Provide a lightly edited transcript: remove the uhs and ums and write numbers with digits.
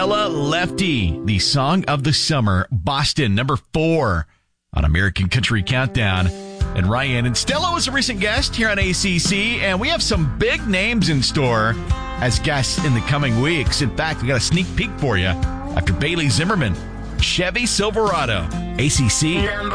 Ella Lefty, the song of the summer, Boston, number 4 on American Country Countdown. And Ryan and Stella was a recent guest here on ACC, and we have some big names in store as guests in the coming weeks. In fact, we got a sneak peek for you after Bailey Zimmerman, Chevy Silverado, ACC.